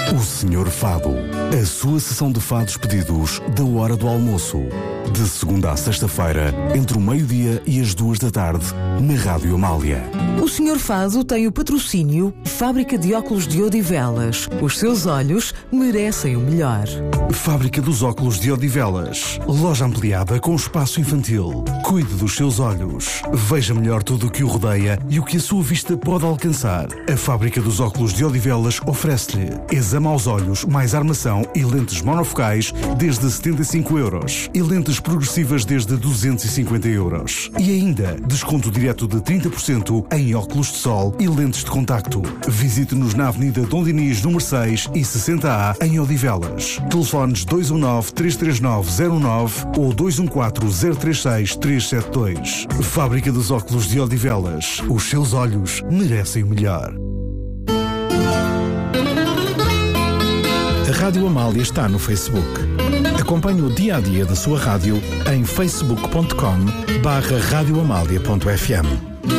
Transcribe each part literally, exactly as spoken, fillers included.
O Senhor Fado, a sua sessão de fados pedidos da hora do almoço. De segunda a sexta-feira, entre o meio-dia e as duas da tarde, na Rádio Amália. O Senhor Fado tem o patrocínio Fábrica de Óculos de Odivelas. Os seus olhos merecem o melhor. Fábrica dos Óculos de Odivelas. Loja ampliada com espaço infantil. Cuide dos seus olhos. Veja melhor tudo o que o rodeia e o que a sua vista pode alcançar. A Fábrica dos Óculos de Odivelas oferece-lhe exame aos olhos, mais armação e lentes monofocais desde setenta e cinco euros e lentes progressivas desde duzentos e cinquenta euros. E ainda, desconto direto de trinta por cento em óculos de sol e lentes de contacto. Visite-nos na Avenida Dom Dinis, número seis e sessenta A, em Odivelas. Telefones dois um nove, três três nove, zero nove ou dois um quatro, zero três seis, três sete dois. Fábrica dos Óculos de Odivelas. Os seus olhos merecem o melhor. A Rádio Amália está no Facebook. Acompanhe o dia a dia da sua rádio em facebook ponto com barra rádio amália ponto f m.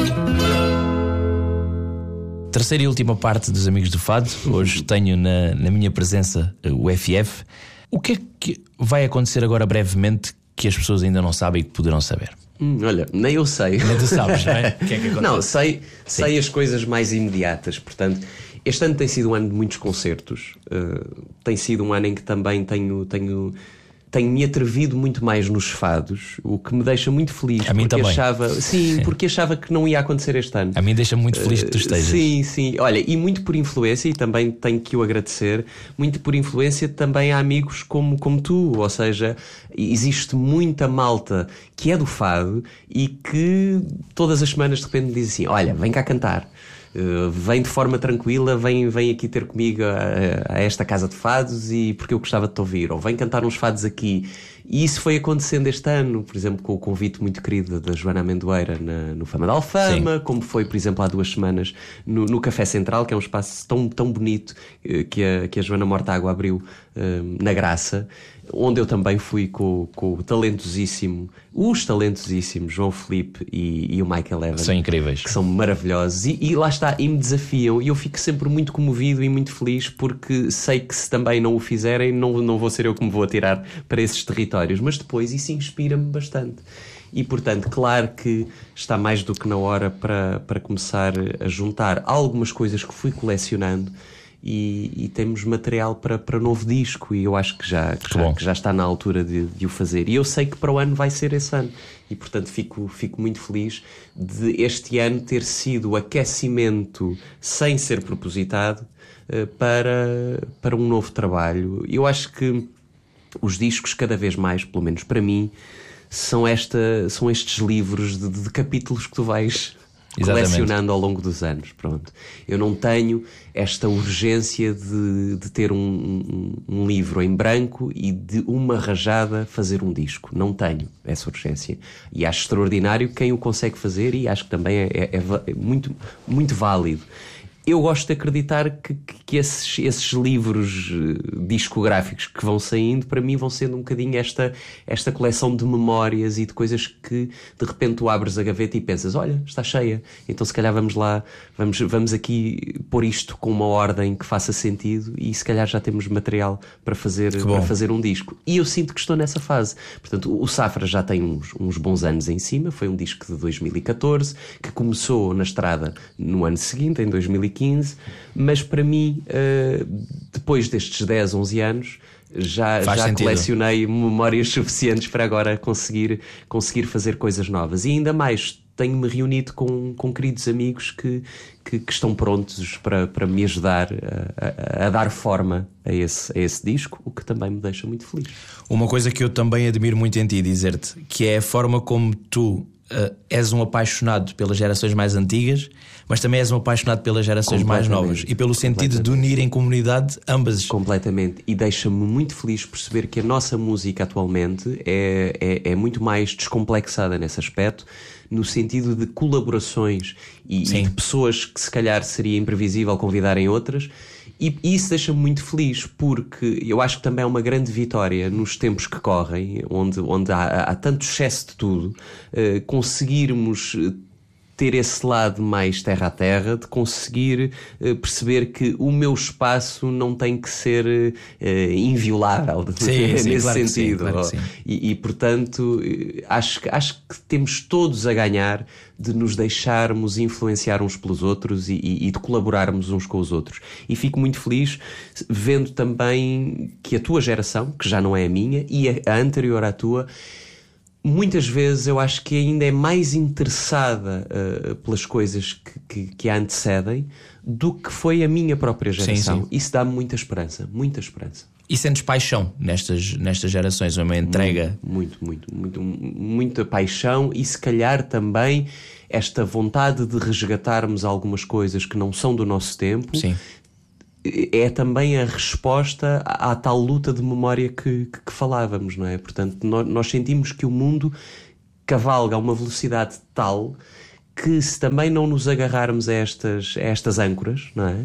Terceira e última parte dos Amigos do Fado. Hoje tenho na, na minha presença o F F. O que é que vai acontecer agora brevemente que as pessoas ainda não sabem e que poderão saber? Hum, olha, nem eu sei. Nem tu sabes, não é? O que é que acontece? Não, sei, sei as coisas mais imediatas. Portanto, este ano tem sido um ano de muitos concertos. Uh, tem sido um ano em que também tenho... tenho Tenho me atrevido muito mais nos fados, o que me deixa muito feliz. A mim porque também. achava, sim, sim, porque achava que não ia acontecer este ano. A mim deixa-me muito feliz que tu estejas. Uh, sim, sim. Olha, e muito por influência, e também tenho que o agradecer, muito por influência também a amigos como, como tu. Ou seja, existe muita malta que é do fado e que todas as semanas de repente me diz assim: olha, vem cá cantar. Uh, vem de forma tranquila, vem, vem aqui ter comigo a, a esta casa de fados e porque eu gostava de te ouvir, ou vem cantar uns fados aqui. E isso foi acontecendo este ano, por exemplo, com o convite muito querido da Joana Amendoeira na, no Fama da Alfama. Sim. Como foi, por exemplo, há duas semanas no, no Café Central, que é um espaço tão, tão bonito uh, que, a, que a Joana Mortágua abriu uh, na Graça, onde eu também fui com, com o talentosíssimo, os talentosíssimos João Filipe e, e o Michael Evans. São incríveis. Que são maravilhosos. E, e lá está, e me desafiam. E eu fico sempre muito comovido e muito feliz, porque sei que se também não o fizerem, não, não vou ser eu que me vou atirar para esses territórios. Mas depois isso inspira-me bastante. E, portanto, claro que está mais do que na hora para, para começar a juntar algumas coisas que fui colecionando. E, e temos material para, para novo disco, e eu acho que já, que já, que já está na altura de, de o fazer. E eu sei que para o ano vai ser esse ano, e portanto fico, fico muito feliz de este ano ter sido aquecimento sem ser propositado uh, para, para um novo trabalho. Eu acho que os discos cada vez mais, pelo menos para mim, são, esta, são estes livros de, de capítulos que tu vais... Exatamente. Colecionando ao longo dos anos. Pronto. Eu não tenho esta urgência de, de ter um, um, um livro em branco e de uma rajada fazer um disco. Não tenho essa urgência. E acho extraordinário quem o consegue fazer, e acho que também é, é, é muito, muito válido. Eu gosto de acreditar que, que esses, esses livros discográficos que vão saindo, para mim, vão sendo um bocadinho esta, esta coleção de memórias e de coisas que, de repente, tu abres a gaveta e pensas: olha, está cheia, então se calhar vamos lá, vamos, vamos aqui pôr isto com uma ordem que faça sentido, e se calhar já temos material para fazer, para fazer um disco. E eu sinto que estou nessa fase. Portanto, o Safra já tem uns, uns bons anos em cima. Foi um disco de dois mil e catorze, que começou na estrada no ano seguinte, em dois mil e quinze, mas para mim, uh, depois destes dez, onze anos, já, já colecionei memórias suficientes para agora conseguir, conseguir fazer coisas novas. E ainda mais, tenho-me reunido com, com queridos amigos que, que, que estão prontos para, para me ajudar a, a, a dar forma a esse, a esse disco, o que também me deixa muito feliz. Uma coisa que eu também admiro muito em ti, dizer-te, que é a forma como tu uh, és um apaixonado pelas gerações mais antigas, mas também és um apaixonado pelas gerações mais novas, e pelo sentido de unir em comunidade ambas. Completamente. E deixa-me muito feliz perceber que a nossa música atualmente é, é, é muito mais descomplexada nesse aspecto, no sentido de colaborações e, e de pessoas que se calhar seria imprevisível convidarem outras. E isso deixa-me muito feliz, porque eu acho que também é uma grande vitória nos tempos que correm, onde, onde há, há tanto excesso de tudo, uh, conseguirmos ter esse lado mais terra a terra, de conseguir uh, perceber que o meu espaço não tem que ser uh, inviolável, sim, sim, nesse claro sentido. Que sim, claro que sim. E, e, portanto, acho, acho que temos todos a ganhar de nos deixarmos influenciar uns pelos outros e, e, e de colaborarmos uns com os outros. E fico muito feliz vendo também que a tua geração, que já não é a minha, e a, a anterior à tua, muitas vezes eu acho que ainda é mais interessada uh, pelas coisas que, que, que a antecedem do que foi a minha própria geração. Sim, sim. Isso dá-me muita esperança, muita esperança. E sentes paixão nestas, nestas gerações, uma entrega? Muito, muito, muito, muito, muita paixão e se calhar também esta vontade de resgatarmos algumas coisas que não são do nosso tempo. Sim. É também a resposta à, à tal luta de memória que, que, que falávamos, não é? Portanto, nós, nós sentimos que o mundo cavalga a uma velocidade tal que, se também não nos agarrarmos a estas, a estas âncoras, não é?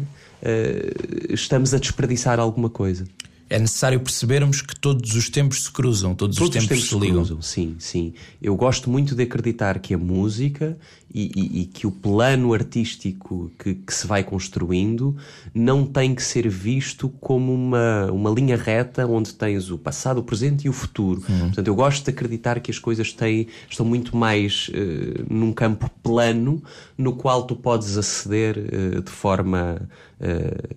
Uh, estamos a desperdiçar alguma coisa. É necessário percebermos que todos os tempos se cruzam, todos, todos os tempos, tempos se ligam. Se cruzam, sim, sim. Eu gosto muito de acreditar que a música e, e, e que o plano artístico que, que se vai construindo não tem que ser visto como uma, uma linha reta onde tens o passado, o presente e o futuro. Uhum. Portanto, eu gosto de acreditar que as coisas têm, estão muito mais uh, num campo plano no qual tu podes aceder uh, de forma uh,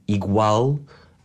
igual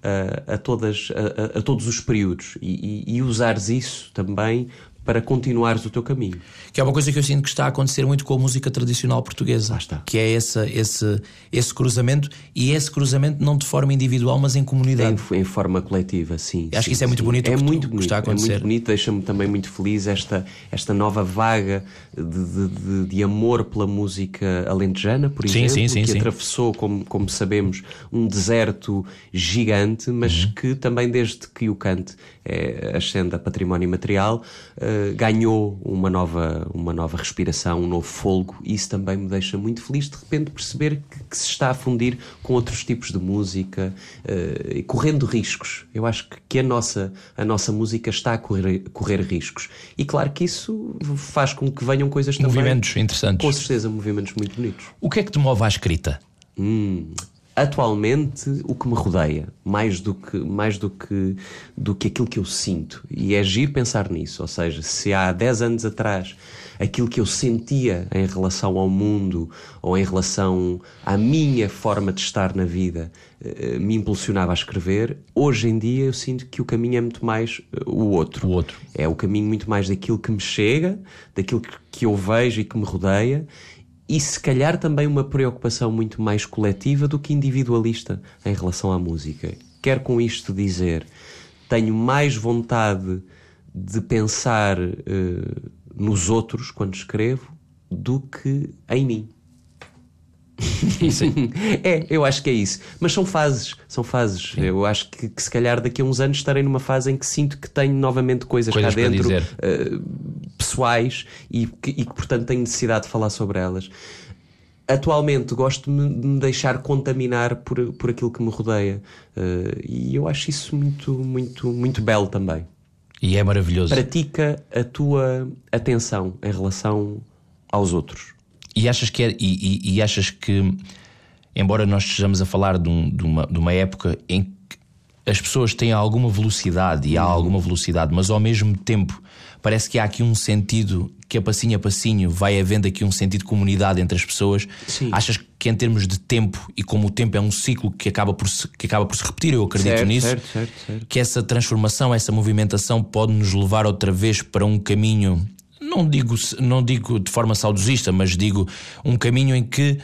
A, a, todas, a, a todos os períodos e, e, e usares isso também para continuares o teu caminho. Que é uma coisa que eu sinto que está a acontecer muito com a música tradicional portuguesa. Lá está. Que é esse, esse, esse cruzamento, e esse cruzamento não de forma individual, mas em comunidade. Em, em forma coletiva, sim. Acho sim, que isso é muito sim. bonito. É que muito tu, bonito, que está a acontecer. É muito bonito, deixa-me também muito feliz esta, esta nova vaga de, de, de, de amor pela música alentejana, por sim, exemplo, sim, sim, que sim. atravessou, como, como sabemos, um deserto gigante, mas uhum. que também desde que o cante é, ascende a património imaterial, uh, ganhou uma nova, uma nova respiração, um novo fôlego, e isso também me deixa muito feliz de repente perceber que, que se está a fundir com outros tipos de música, uh, correndo riscos. Eu acho que, que a, nossa, a nossa música está a correr, correr riscos. E claro que isso faz com que venham coisas também... Movimentos interessantes. Com certeza, movimentos muito bonitos. O que é que te move à escrita? Hum... Atualmente, o que me rodeia, mais do que, mais do que, do que aquilo que eu sinto. E é giro pensar nisso. Ou seja, se há dez anos atrás aquilo que eu sentia em relação ao mundo ou em relação à minha forma de estar na vida me impulsionava a escrever, hoje em dia eu sinto que o caminho é muito mais o outro. O outro. É o caminho muito mais daquilo que me chega, daquilo que eu vejo e que me rodeia. E se calhar também uma preocupação muito mais coletiva do que individualista em relação à música. Quero com isto dizer, tenho mais vontade de pensar uh, nos outros quando escrevo do que em mim. Isso. É, eu acho que é isso. Mas são fases, são fases. Sim. Eu acho que, que se calhar daqui a uns anos estarei numa fase em que sinto que tenho novamente coisas, coisas cá dentro, uh, pessoais, e que, e que portanto tenho necessidade de falar sobre elas. Atualmente gosto de me deixar contaminar por, por aquilo que me rodeia, uh, e eu acho isso muito, muito, muito belo também. E é maravilhoso. Pratica a tua atenção em relação aos outros. E achas que, é, e, e, e achas que, embora nós estejamos a falar de, um, de, uma, de uma época em que as pessoas têm alguma velocidade, e há alguma velocidade, mas ao mesmo tempo parece que há aqui um sentido que a passinho a passinho vai havendo aqui um sentido de comunidade entre as pessoas. Sim. Achas que em termos de tempo, e como o tempo é um ciclo que acaba por se, que acaba por se repetir, eu acredito certo, nisso, certo, certo, certo. que essa transformação, essa movimentação pode nos levar outra vez para um caminho... Não digo, não digo de forma saudosista, mas digo um caminho em que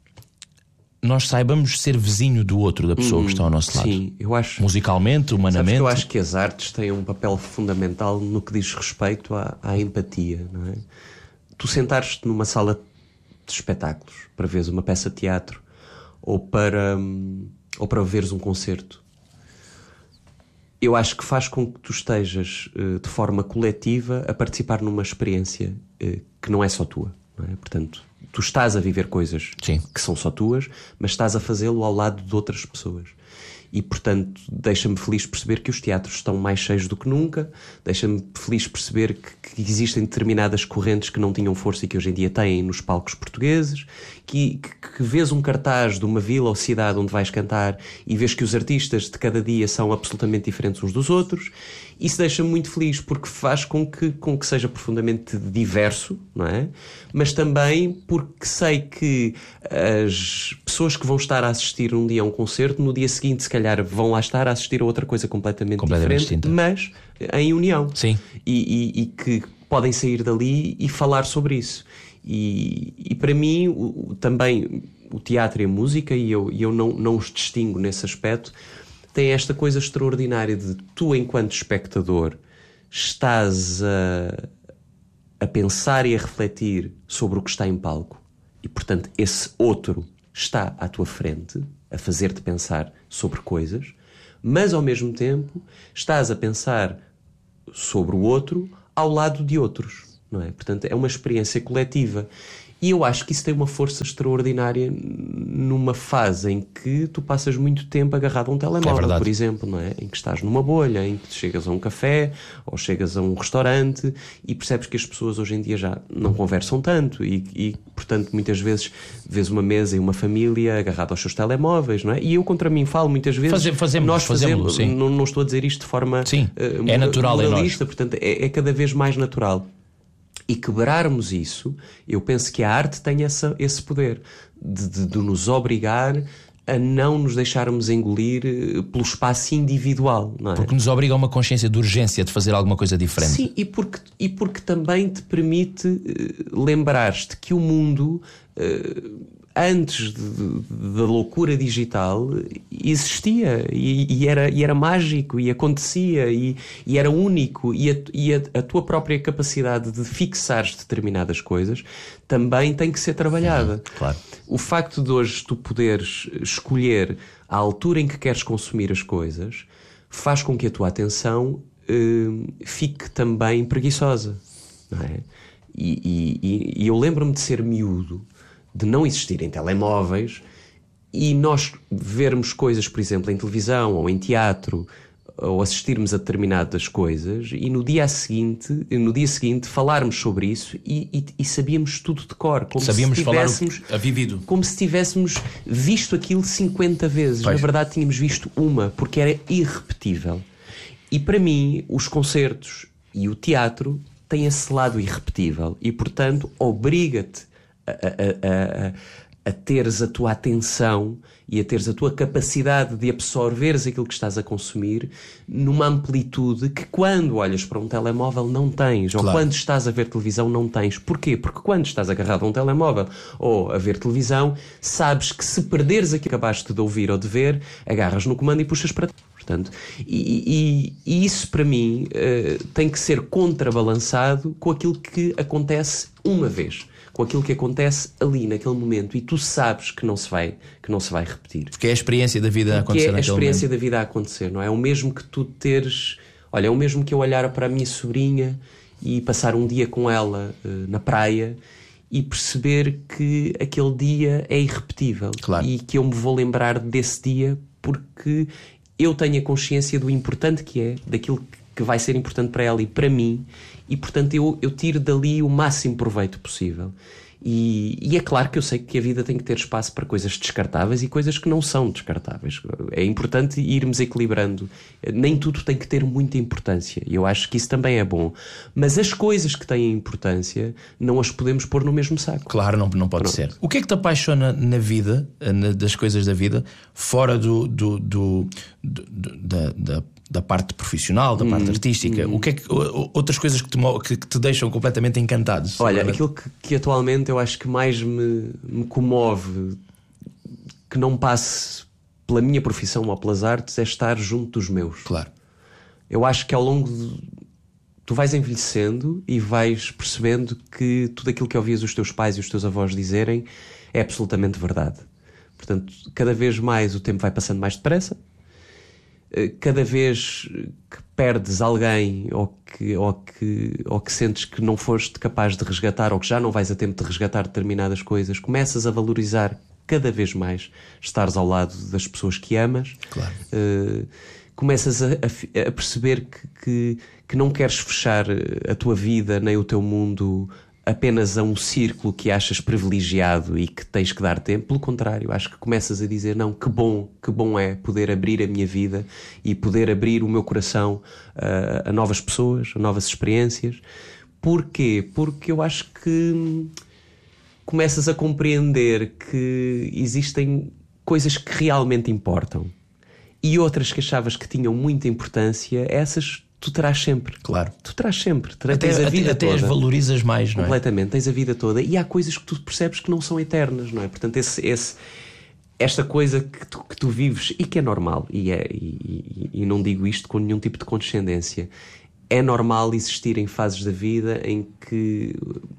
nós saibamos ser vizinho do outro, da pessoa hum, que está ao nosso lado. Sim, eu acho. Musicalmente, humanamente. Eu acho que as artes têm um papel fundamental no que diz respeito à, à empatia, não é? Tu sentares-te numa sala de espetáculos para veres uma peça de teatro ou para, ou para veres um concerto. Eu acho que faz com que tu estejas uh, de forma coletiva a participar numa experiência uh, que não é só tua, não é? Portanto, tu estás a viver coisas Sim. que são só tuas, mas estás a fazê-lo ao lado de outras pessoas. e portanto deixa-me feliz perceber que os teatros estão mais cheios do que nunca, deixa-me feliz perceber que, que existem determinadas correntes que não tinham força e que hoje em dia têm nos palcos portugueses, que, que, que vês um cartaz de uma vila ou cidade onde vais cantar e vês que os artistas de cada dia são absolutamente diferentes uns dos outros. Isso deixa-me muito feliz porque faz com que, com que seja profundamente diverso, não é? Mas também porque sei que as pessoas que vão estar a assistir um dia a um concerto, no dia seguinte se calhar vão lá estar a assistir a outra coisa completamente, completamente diferente, distinta. Mas em união. Sim. E, e, e que podem sair dali e falar sobre isso. E, e para mim o, também o teatro e a música, e eu, e eu não, não os distingo nesse aspecto, tem esta coisa extraordinária de tu, enquanto espectador, estás a, a pensar e a refletir sobre o que está em palco e, portanto, esse outro está à tua frente a fazer-te pensar sobre coisas, mas, ao mesmo tempo, estás a pensar sobre o outro ao lado de outros, não é? Portanto, é uma experiência coletiva. E eu acho que isso tem uma força extraordinária numa fase em que tu passas muito tempo agarrado a um telemóvel, é por exemplo, não é? Em que estás numa bolha, em que chegas a um café ou chegas a um restaurante e percebes que as pessoas hoje em dia já não conversam tanto e, e portanto, muitas vezes vês uma mesa e uma família agarrada aos seus telemóveis, não é? E eu contra mim falo muitas vezes... Faze, fazemos, nós fazemos, fazemos não, não estou a dizer isto de forma sim, uh, é natural moralista, em nós. Portanto, é, é cada vez mais natural. E quebrarmos isso, eu penso que a arte tem essa, esse poder de, de, de nos obrigar a não nos deixarmos engolir pelo espaço individual, não é? Porque nos obriga a uma consciência de urgência de fazer alguma coisa diferente. Sim, e porque, e porque também te permite uh, lembrar-te que o mundo... Uh, antes de, de, da loucura digital existia e, e, era, e era mágico e acontecia e, e era único e, a, e a, a tua própria capacidade de fixares determinadas coisas também tem que ser trabalhada. Uhum, claro. O facto de hoje tu poderes escolher a altura em que queres consumir as coisas faz com que a tua atenção uh, fique também preguiçosa, não é? E, e, e eu lembro-me de ser miúdo, de não existirem telemóveis e nós vermos coisas, por exemplo, em televisão ou em teatro ou assistirmos a determinadas coisas e no dia seguinte, no dia seguinte falarmos sobre isso e, e, e sabíamos tudo de cor, como sabíamos se tivéssemos, falar a vivido, como se tivéssemos visto aquilo cinquenta vezes. Pois. Na verdade tínhamos visto uma, porque era irrepetível. E para mim os concertos e o teatro têm esse lado irrepetível e, portanto, obriga-te A, a, a, a teres a tua atenção e a teres a tua capacidade de absorveres aquilo que estás a consumir numa amplitude que quando olhas para um telemóvel não tens, claro. Ou quando estás a ver televisão não tens. Porquê? Porque quando estás agarrado a um telemóvel ou a ver televisão, sabes que se perderes aquilo que acabaste de ouvir ou de ver, agarras no comando e puxas para trás. Portanto, e, e, e isso para mim uh, tem que ser contrabalançado com aquilo que acontece uma vez, com aquilo que acontece ali naquele momento e tu sabes que não se vai, que não se vai repetir. Porque é a experiência da vida a acontecer naquele momento. É a experiência da vida a acontecer, não é? É o mesmo que tu teres... Olha, é o mesmo que eu olhar para a minha sobrinha e passar um dia com ela uh, na praia e perceber que aquele dia é irrepetível. Claro. E que eu me vou lembrar desse dia porque eu tenho a consciência do importante que é, daquilo que vai ser importante para ela e para mim, e portanto eu, eu tiro dali o máximo proveito possível. E, e é claro que eu sei que a vida tem que ter espaço para coisas descartáveis e coisas que não são descartáveis. É importante irmos equilibrando. Nem tudo tem que ter muita importância. E eu acho que isso também é bom. Mas as coisas que têm importância não as podemos pôr no mesmo saco. Claro, não, não pode Pronto. ser. O que é que te apaixona na vida, na, das coisas da vida, fora do, do, do, do, do da, da da parte profissional, da parte hum, artística? Hum. O que é que, outras coisas que te, que, que te deixam completamente encantados? Olha, agora? Aquilo que, que atualmente eu acho que mais me, me comove, que não passe pela minha profissão ou pelas artes, é estar junto dos meus. Claro. Eu acho que ao longo de... tu vais envelhecendo e vais percebendo que tudo aquilo que ouvias os teus pais e os teus avós dizerem é absolutamente verdade. Portanto, cada vez mais o tempo vai passando mais depressa. Cada vez que perdes alguém ou que, ou, que, ou que sentes que não foste capaz de resgatar ou que já não vais a tempo de resgatar determinadas coisas, começas a valorizar cada vez mais estares ao lado das pessoas que amas. Claro. Uh, começas a, a, a perceber que, que, que não queres fechar a tua vida nem o teu mundo apenas a um círculo que achas privilegiado e que tens que dar tempo. Pelo contrário, acho que começas a dizer, não, que bom, que bom é poder abrir a minha vida e poder abrir o meu coração uh, a novas pessoas, a novas experiências. Porquê? Porque eu acho que começas a compreender que existem coisas que realmente importam e outras que achavas que tinham muita importância, essas tu terás sempre. Claro. Tu terás sempre. Terás, até tens a vida até, toda. Até as valorizas mais, não é? Completamente. Tens a vida toda. E há coisas que tu percebes que não são eternas, não é? Portanto, esse, esse, esta coisa que tu, que tu vives e que é normal, e, é, e, e, e não digo isto com nenhum tipo de condescendência, é normal existirem fases da vida em que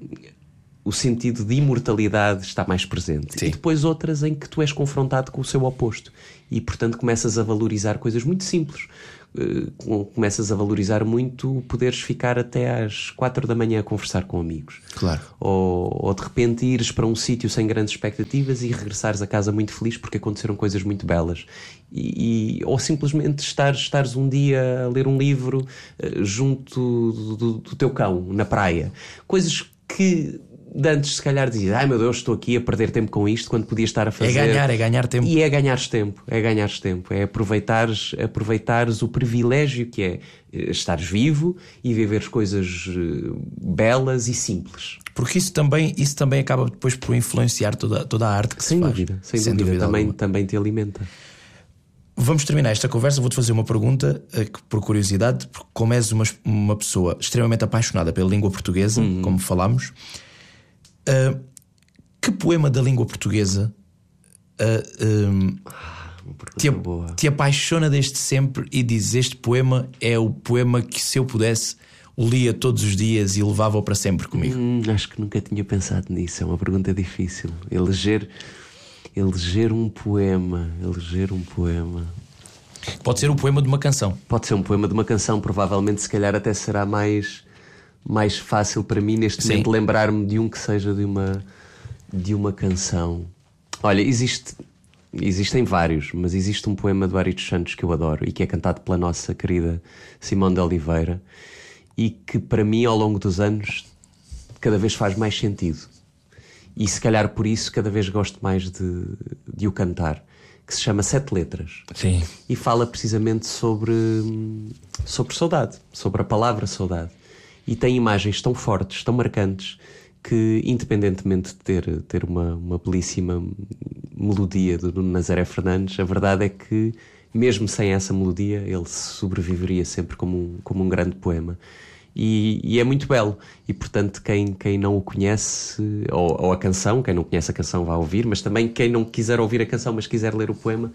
o sentido de imortalidade está mais presente. Sim. E depois outras em que tu és confrontado com o seu oposto. E, portanto, começas a valorizar coisas muito simples. Uh, começas a valorizar muito poderes ficar até às quatro da manhã a conversar com amigos. Claro. Ou, ou de repente ires para um sítio sem grandes expectativas e regressares a casa muito feliz porque aconteceram coisas muito belas. E, e, ou simplesmente estares, estares um dia a ler um livro uh, junto do, do, do teu cão, na praia. Coisas que de antes se calhar dizias, ai meu Deus, estou aqui a perder tempo com isto, quando podia estar a fazer... É ganhar, é ganhar tempo. E é ganhares tempo, é ganhares tempo, é aproveitares, aproveitares o privilégio que é estares vivo e viveres coisas belas e simples. Porque isso também, isso também acaba depois por influenciar toda, toda a arte que sem se faz. Dúvida, sem, sem dúvida, dúvida também, também te alimenta. Vamos terminar esta conversa. Vou-te fazer uma pergunta que, por curiosidade, porque como és uma, uma pessoa extremamente apaixonada pela língua portuguesa, uhum. como falámos, Uh, que poema da língua portuguesa uh, um, ah, te, te apaixona desde sempre e diz, este poema é o poema que, se eu pudesse, o lia todos os dias e levava-o para sempre comigo? Hum, acho que nunca tinha pensado nisso. É uma pergunta difícil. Eleger, eleger um poema. Eleger um poema. Pode ser o poema de uma canção. Pode ser um poema de uma canção. Provavelmente, se calhar, até será mais... mais fácil para mim neste Sim. momento lembrar-me de um que seja de uma, de uma canção. Olha, existe, existem vários, mas existe um poema do Ari dos Santos que eu adoro e que é cantado pela nossa querida Simone de Oliveira e que para mim ao longo dos anos cada vez faz mais sentido e se calhar por isso cada vez gosto mais de, de o cantar, que se chama Sete Letras. Sim. E fala precisamente sobre, sobre saudade, sobre a palavra saudade. E tem imagens tão fortes, tão marcantes, que independentemente de ter, ter uma, uma belíssima melodia do Nazaré Fernandes, a verdade é que, mesmo sem essa melodia, ele sobreviveria sempre como um, como um grande poema. E, e é muito belo. E, portanto, quem, quem não o conhece, ou, ou a canção, quem não conhece a canção vai ouvir, mas também quem não quiser ouvir a canção, mas quiser ler o poema,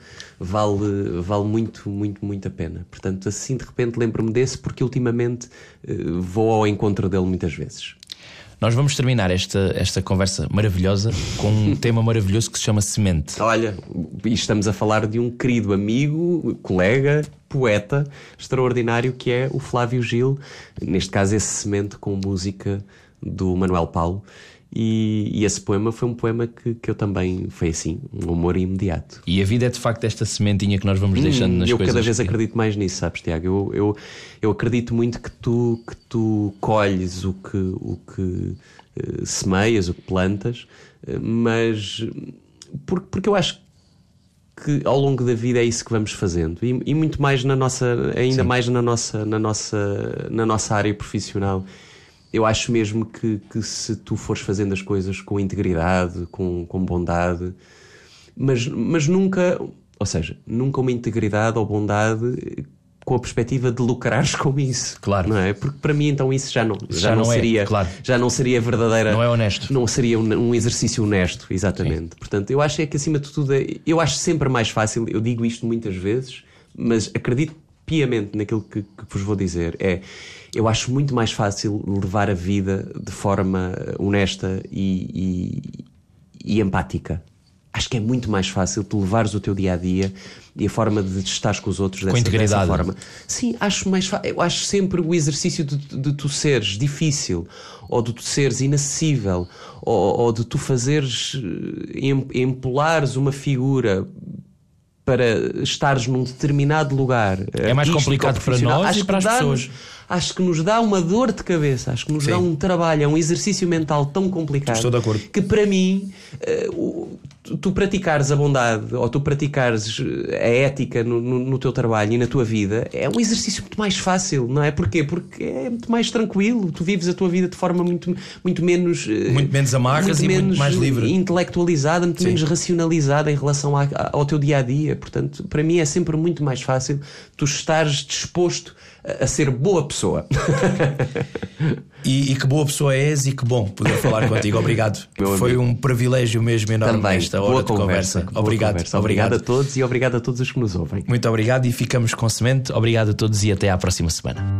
vale, vale muito, muito, muito a pena. Portanto, assim, de repente, lembro-me desse, porque ultimamente uh, vou ao encontro dele muitas vezes. Nós vamos terminar esta, esta conversa maravilhosa com um tema maravilhoso que se chama semente. Olha, e estamos a falar de um querido amigo, colega, poeta extraordinário que é o Flávio Gil, neste caso esse semente com música do Manuel Paulo. E, e esse poema foi um poema que, que eu também, foi assim, um amor imediato. E a vida é de facto esta sementinha que nós vamos deixando hum, nas eu coisas. Eu cada vez que... acredito mais nisso, sabes, Tiago? Eu, eu, eu acredito muito que tu, que tu colhes o que, o que uh, semeias, o que plantas, uh, mas porque, porque eu acho que ao longo da vida é isso que vamos fazendo e, e muito mais na nossa, ainda Sim. mais na nossa, na, nossa, na nossa área profissional. Eu acho mesmo que, que se tu fores fazendo as coisas com integridade, com, com bondade, mas, mas nunca, ou seja, nunca uma integridade ou bondade com a perspectiva de lucrares com isso. Claro. Não é? Porque para mim então isso já não, já já não, não seria, é, claro. já não seria verdadeira. Não é honesto. Não seria um, um exercício honesto, exatamente. Sim. Portanto, eu acho é que acima de tudo, é, eu acho sempre mais fácil, eu digo isto muitas vezes, mas acredito piamente naquilo que, que vos vou dizer, é, eu acho muito mais fácil levar a vida de forma honesta e, e, e empática. acho que é muito mais fácil tu levares o teu dia-a-dia e a forma de estares com os outros dessa, com integridade. dessa forma. Sim, acho mais fa- eu acho sempre o exercício de, de tu seres difícil, ou de tu seres inacessível, ou, ou de tu fazeres, em, empolares uma figura para estares num determinado lugar. É mais complicado para nós e para as pessoas. Acho que nos dá uma dor de cabeça, acho que nos Sim. dá um trabalho, é um exercício mental tão complicado. Estou de acordo. Que para mim, uh, tu, tu praticares a bondade ou tu praticares a ética no, no, no teu trabalho e na tua vida é um exercício muito mais fácil, não é? Porquê? Porque é muito mais tranquilo, tu vives a tua vida de forma muito, muito menos... Uh, muito menos amarras muito e menos muito mais livre. Intelectualizada, muito Sim. menos racionalizada em relação a, a, ao teu dia-a-dia. Portanto, para mim é sempre muito mais fácil tu estares disposto a, a ser boa pessoa. E, e que boa pessoa és e que bom poder falar contigo. Obrigado. Meu Foi amigo. um privilégio mesmo enorme Também, esta boa hora de conversa, conversa. boa Obrigado. conversa. Obrigado. Obrigado a todos e obrigado a todos os que nos ouvem. Muito obrigado e ficamos com semente. Obrigado a todos e até à próxima semana.